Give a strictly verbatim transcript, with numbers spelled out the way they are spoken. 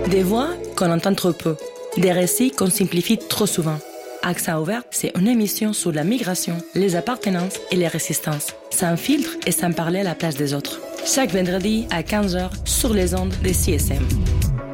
Des voix qu'on entend trop peu, des récits qu'on simplifie trop souvent. Accent ouvert, c'est une émission sur la migration, les appartenances et les résistances, sans filtre et sans parler à la place des autres. Chaque vendredi à quinze heures sur les ondes des C S M.